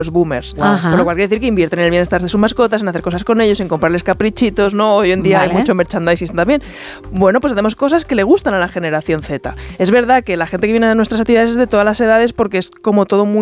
los boomers. Ajá. Por lo cual quiere decir que invierten en el bienestar de sus mascotas, en hacer cosas con ellos, en comprarles caprichitos, ¿no? Hoy en día hay mucho merchandising también. Bueno, pues hacemos cosas que le gustan a la generación Z. Es verdad que la gente que viene a nuestras actividades es de todas las edades porque es como todo muy